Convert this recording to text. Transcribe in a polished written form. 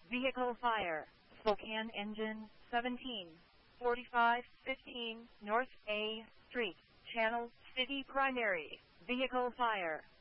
Vehicle fire. Spokane engine 174515 North A Street, Channel City primary. Vehicle fire.